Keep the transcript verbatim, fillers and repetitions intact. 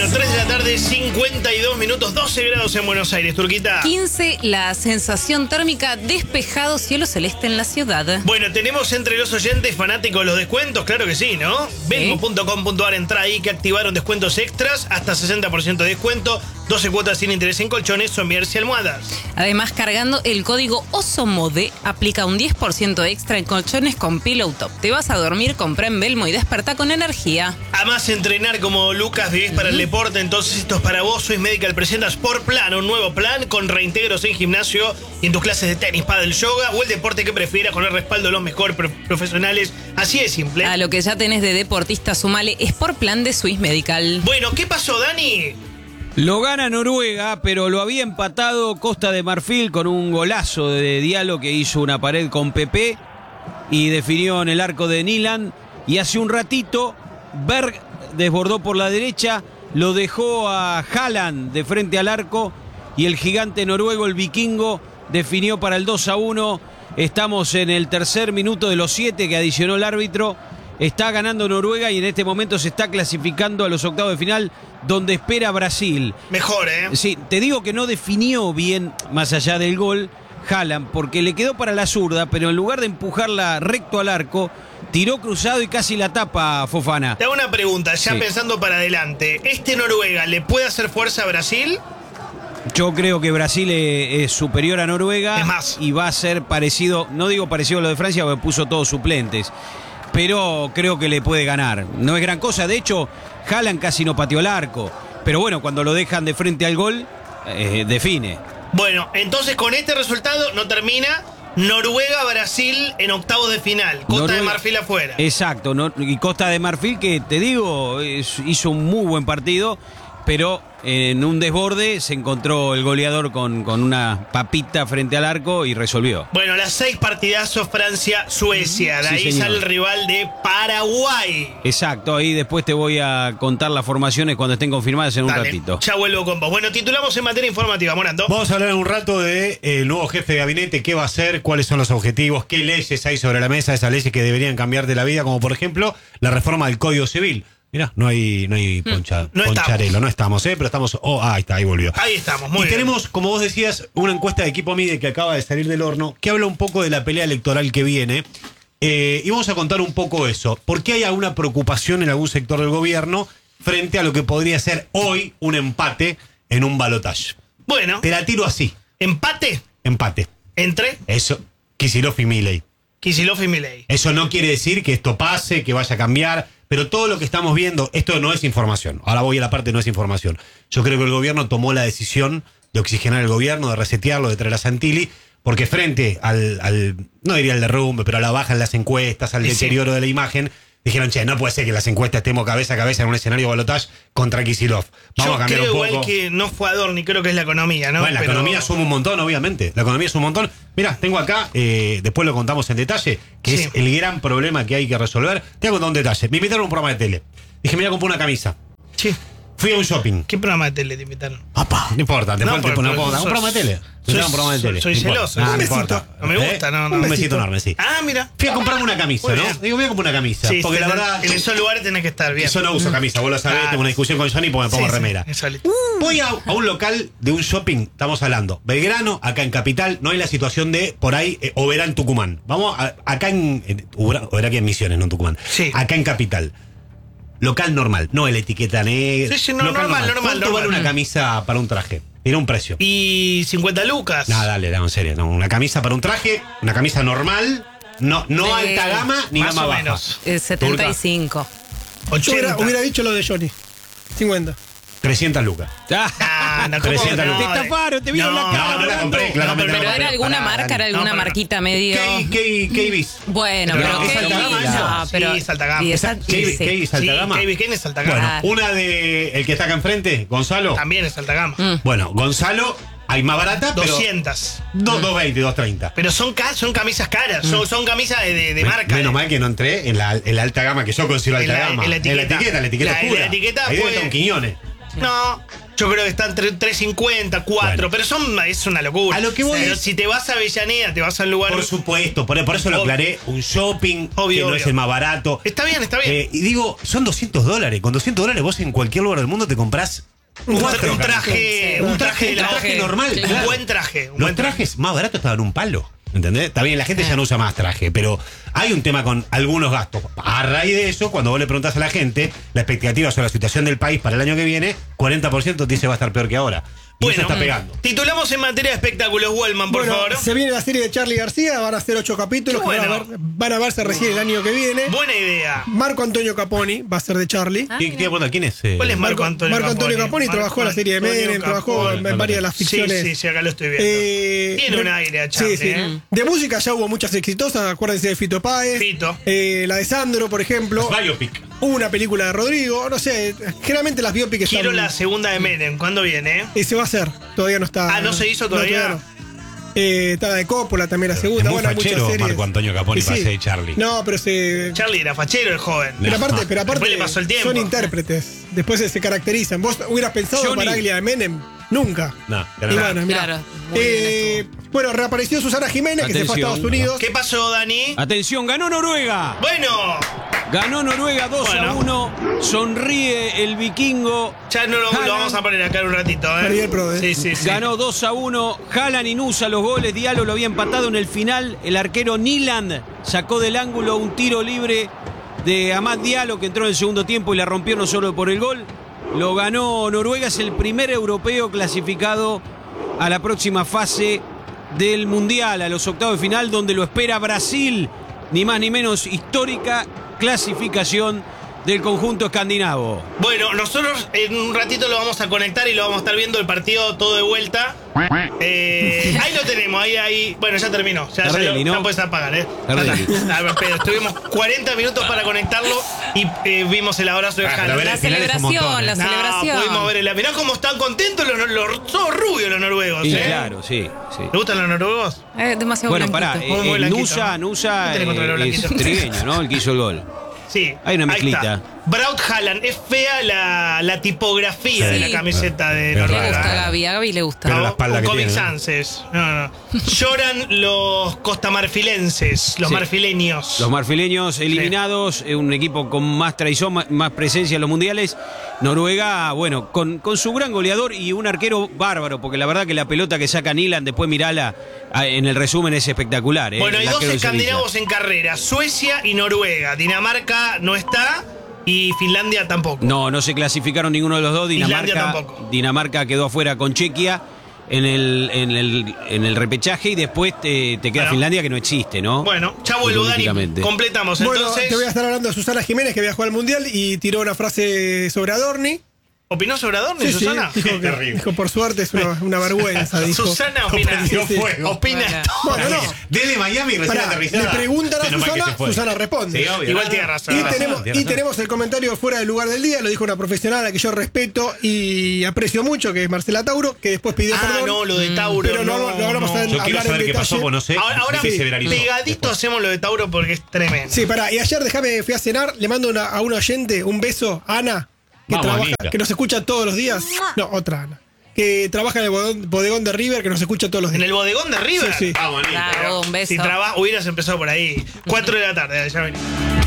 tres de la tarde, cincuenta y dos minutos, doce grados en Buenos Aires, Turquita. quince, la sensación térmica, despejado, cielo celeste en la ciudad. Bueno, tenemos entre los oyentes fanáticos los descuentos, claro que sí, ¿no? ¿Sí? Belmo punto com punto ar, entra ahí que activaron descuentos extras, hasta sesenta por ciento de descuento, doce cuotas sin interés en colchones, somieres y almohadas. Además, cargando el código OSOMODE, aplica un diez por ciento extra en colchones con Pillow Top. Te vas a dormir, comprá en Belmo y despertá con energía. Además, entrenar como Lucas vivís para el deporte, entonces esto es para vos. Swiss Medical presenta Sport Plan, un nuevo plan con reintegros en gimnasio y en tus clases de tenis, pádel, yoga o el deporte que prefieras con el respaldo de los mejores profesionales. Así de simple. A lo que ya tenés de deportista, sumale Sport Plan de Swiss Medical. Bueno, ¿qué pasó, Dani? Lo gana Noruega, pero lo había empatado Costa de Marfil con un golazo de Diallo que hizo una pared con Pepe y definió en el arco de Nilan. Y hace un ratito, Berg desbordó por la derecha, lo dejó a Haaland de frente al arco y el gigante noruego, el vikingo, definió para el dos a uno. Estamos en el tercer minuto de los siete que adicionó el árbitro. Está ganando Noruega y en este momento se está clasificando a los octavos de final, donde espera Brasil. Mejor, ¿eh? Sí, te digo que no definió bien, más allá del gol, Haaland, porque le quedó para la zurda, pero en lugar de empujarla recto al arco, tiró cruzado y casi la tapa Fofana. Te hago una pregunta, ya sí. pensando para adelante. ¿Este Noruega le puede hacer fuerza a Brasil? Yo creo que Brasil es, es superior a Noruega. Es más. Y va a ser parecido, no digo parecido a lo de Francia, porque puso todos suplentes, pero creo que le puede ganar. No es gran cosa, de hecho, Haaland casi no pateó el arco, pero bueno, cuando lo dejan de frente al gol, eh, define. Bueno, entonces con este resultado no termina. Noruega-Brasil en octavos de final. Costa Noruega, de Marfil afuera. Exacto, no, y Costa de Marfil, que te digo, es, hizo un muy buen partido, pero en un desborde se encontró el goleador con, con una papita frente al arco y resolvió. Bueno, las seis partidazos Francia-Suecia. De sí, ahí señor. sale el rival de Paraguay. Exacto, ahí después te voy a contar las formaciones cuando estén confirmadas en un Dale, ratito. Ya vuelvo con vos. Bueno, titulamos en materia informativa, Morando. Vamos a hablar en un rato de eh, el nuevo jefe de gabinete, qué va a hacer, cuáles son los objetivos, qué leyes hay sobre la mesa, esas leyes que deberían cambiar de la vida, como por ejemplo la reforma del Código Civil. Mirá, no hay, no hay poncha, no poncharelo, estamos. no estamos, ¿eh? Pero estamos. Oh, ah, ahí está, ahí volvió. Ahí estamos, muy y bien. tenemos, como vos decías, una encuesta de Equipo Mide que acaba de salir del horno, que habla un poco de la pelea electoral que viene. Eh, y vamos a contar un poco eso. ¿Por qué hay alguna preocupación en algún sector del gobierno frente a lo que podría ser hoy un empate en un balotaje? Bueno. Te la tiro así. ¿Empate? Empate. ¿Entre? Eso, Kicillof y Milei. Kicillof y Milei. Eso no quiere decir que esto pase, que vaya a cambiar, pero todo lo que estamos viendo, esto no es información. Ahora voy a la parte no es información. Yo creo que el gobierno tomó la decisión de oxigenar el gobierno, de resetearlo, de traer a Santilli, porque frente al, al no diría al derrumbe, pero a la baja en las encuestas, al sí. deterioro de la imagen, dijeron, che, no puede ser que las encuestas estemos cabeza a cabeza en un escenario de balotaje contra Kicillof. Vamos Yo a cambiar creo un poco. igual que no fue Adorni, creo que es la economía, ¿no? Bueno, la Pero... economía suma un montón, obviamente. La economía suma un montón. Mirá, tengo acá, eh, después lo contamos en detalle, que sí. es el gran problema que hay que resolver. Te voy a contar un detalle. Me invitaron a un programa de tele. Dije, me voy a comprar una camisa. Sí. Fui a un shopping. ¿Qué programa de tele te invitaron? Papá, no importa, después No, te pero- pones pero un sos- programa de tele. soy- un programa de soy- tele. soy No importa. celoso. Ah, Un no besito. importa. No me gusta, ¿Eh? no, no. Un Un besito enorme, sí. Ah, mira. Fui a comprarme una camisa, Muy ¿no? bien. Digo, voy a comprar una camisa. Sí, porque la tenés- verdad. en yo- esos lugares tenés que estar bien. Yo no uso camisa, vos lo sabés, Claro. tengo una discusión con Johnny porque me pongo Sí, sí, remera. es solito. Voy a, a un local de un shopping, estamos hablando, Belgrano, acá en Capital, no hay la situación de por ahí, eh, Oberá en Tucumán. Vamos, a- acá en, en Oberá, Oberá aquí en Misiones, no en Tucumán. Sí. Acá en Capital. Local normal, no el etiqueta negra. Sí, sí, no, local normal, normal, ¿Cuánto normal. vale una camisa para un traje? Tiene un precio. Y cincuenta lucas. No, dale, no, en serio, no, una camisa para un traje, una camisa normal, no, no Eh, alta gama ni más gama o baja. menos. Eh, setenta y cinco. Yo hubiera, ochenta. hubiera dicho lo de Johnny. cincuenta. trescientas lucas. Ah, no, ¿cómo trescientas no? lucas. Te estafaron, te vieron No, la cara. No, no la compré, No, claramente. pero no la ¿Pero compré. era alguna Pará, marca, era Dani. alguna No, pero- marquita medio...? ¿Qué, qué, qué ibis? Bueno, Pero pero no, qué es alta gama linda, eso. pero... Sí, es alta gama. y Esa- esa- ¿Qué, sí. qué ibis alta Sí, gama? Kevin Kane es alta gama. Bueno, Claro. una de el que está acá enfrente, Gonzalo. También es alta gama. Mm. Bueno, Gonzalo, hay más barata, pero doscientas. dos- doscientos veinte, doscientos treinta. Pero son, ca- son camisas caras, son, son camisas de, de, de Me- marca. Menos eh. mal que no entré en la, en la alta gama, que yo considero En alta la- gama. en la etiqueta. En la etiqueta, la etiqueta La- en oscura. la etiqueta Ahí debe puede- estar un Quiñones. No, Yo creo que están entre tres cincuenta, cuatro, Bueno. pero son, es una locura. A lo que voy Pero es- si te vas a Avellaneda, te vas a un lugar. Por supuesto, por, por eso lo Obvio. aclaré. Un shopping Obvio, que no obvio. es el más barato. Está bien, está bien. Eh, y digo, son doscientos dólares. Con doscientos dólares vos en cualquier lugar del mundo te comprás un, cuatro un traje, Sí. un traje de un la traje Sí. normal. Sí. Un claro. buen traje. Un Los buen traje. trajes más baratos estaban un palo. ¿Entendés? Está bien, la gente ya no usa más traje, pero hay un tema con algunos gastos. A raíz de eso, cuando vos le preguntás a la gente la expectativa sobre la situación del país para el año que viene, cuarenta por ciento te dice va a estar peor que ahora. Y Bueno, eso está pegando. titulamos en materia de espectáculos, Wellman, por Bueno, favor. se viene la serie de Charlie García, van a ser ocho capítulos Qué que van, a bueno. ver- van a verse recién el año que viene. Buena idea. Marco Antonio Caponi va a ser de Charlie. Ah, ¿Quién, mira. quién, bueno, ¿quién es? eh? ¿Cuál es Marco Antonio Marco Antonio Caponi Marco trabajó en la serie de Antonio Menem, trabajó Caponi. en varias de las Sí, ficciones. sí, sí, acá lo estoy viendo. Eh, Tiene de- un aire a Charlie, sí, sí. ¿eh? De música ya hubo muchas exitosas, acuérdense de Fito Páez. Fito. Eh, la de Sandro, por ejemplo. Biopic. Hubo una película de Rodrigo, no sé, generalmente las biopics Quiero están... la segunda de Menem. ¿Cuándo viene? Y se va a hacer, todavía no está. Ah, ¿no se hizo todavía? no. Eh, está la de Coppola también la segunda. Es muy bueno, hay fachero muchas series. Marco Antonio Caponi Y para ser Charlie. No, pero se. Charlie era fachero, el joven. Pero aparte, pero aparte Después le pasó el tiempo. son intérpretes. Después se, se caracterizan. ¿Vos hubieras pensado Johnny. Baraglia de Menem? Nunca. No, pero Y nada. bueno, mirá. Claro, muy Eh, bueno, reapareció Susana Jiménez, que se fue a Atención. Estados Unidos. ¿Qué pasó, Dani? Atención, ganó Noruega. Bueno, Ganó Noruega dos a Bueno. uno. Sonríe el vikingo. ya no lo, Haaland. lo vamos a poner acá en un ratito, ¿eh? Perdí el pro, ¿eh? Sí, sí, sí. Ganó dos a uno. Haaland inusa los goles. Diallo lo había empatado en el final. El arquero Nyland sacó del ángulo un tiro libre de Amad Diallo, que entró en el segundo tiempo y la rompió no solo por el gol. Lo ganó Noruega. Es el primer europeo clasificado a la próxima fase del Mundial, a los octavos de final, donde lo espera Brasil. Ni más ni menos, histórica clasificación del conjunto escandinavo. Bueno, nosotros en un ratito lo vamos a conectar y lo vamos a estar viendo el partido todo de vuelta. Eh, ahí lo tenemos, ahí, ahí. Bueno, ya terminó. Ya, ya, Arregli, lo- ¿no? ya puedes apagar, ¿eh? Ya Arregli. está. A ver, pero estuvimos cuarenta minutos para conectarlo y eh, vimos el abrazo de Ah, pero Haaland. ver La el final es un celebración, montón, ¿eh? la No, celebración. pudimos ver el. Mirá cómo están contentos los, los, todos rubios los noruegos, Y ¿eh? claro, sí, sí. ¿Te gustan los noruegos? Eh, demasiado Bueno, blanquito. pará, eh, Muy, muy el blanquito, Nusa, ¿no? Nusa ¿Qué tenés contra los eh, es blanquitos? trigueño, ¿no? El que hizo el gol. Sí. Hay una ahí mezclita. está. Braut Haaland. Es fea la, la tipografía Sí. de la camiseta de Es Le Noruega. gusta a ¿eh? Gaby, a Gaby le gusta. Pero la espalda un que Comic tiene, ¿no? Sans es. No, no. Lloran los costamarfilenses, los Sí. marfileños. Los marfileños eliminados, eh, un equipo con más traición, ma- más presencia en los mundiales. Noruega, bueno, con, con su gran goleador y un arquero bárbaro, porque la verdad que la pelota que saca Nyland, después mirala ah, en el resumen, es espectacular. eh, Bueno, hay el dos arquero del escandinavos Sevilla. en carrera, Suecia y Noruega. Dinamarca no está y Finlandia tampoco. No, no se clasificaron ninguno de los dos. Islandia Dinamarca, tampoco. Dinamarca quedó afuera con Chequia en el, en el, en el repechaje y después te, te queda Bueno. Finlandia, que no existe, ¿no? Bueno, ya vuelvo, Dani. Futbolísticamente. Completamos Bueno, entonces. te voy a estar hablando de Susana Jiménez, que viajó al Mundial y tiró una frase sobre Adorni. ¿Opinó sobre Adorno, Sí, sí, Susana? dijo, que- terrible. dijo, por suerte es una, una vergüenza, dijo. Susana opina. Prendió Sí, sí. fuego. Opina Bueno. todo. Bueno, no. Desde Miami recién Pará, aterrizada. le preguntan a Menos mal que Susana, se fue. Susana responde. Sí, obvio. Igual No, tiene no. razón. Y, Ah, tenemos, tiene y razón. tenemos el comentario fuera del lugar del día, lo dijo una profesional a la que yo respeto y aprecio mucho, que es Marcela Tauro, que después pidió Ah, perdón. no, lo de Tauro. Pero no, no, no vamos a ver- Yo quiero hablar saber en qué pasó, detalle. pues no sé. Ahora, ahora Sí, se viralizó. pegadito Después. hacemos lo de Tauro porque es tremendo. Sí, pará, y ayer déjame, fui a cenar, le mando una- a un oyente un beso, Ana, que Vamos, trabaja, Anita. que nos escucha todos los días. No, otra Ana. Que trabaja en el bodegón, bodegón de River, que nos escucha todos los En días. el bodegón de River. Sí, sí. Vamos, Anita. Claro, un beso. Si trabajas, hubieras empezado por ahí. Cuatro de la tarde, ya venimos.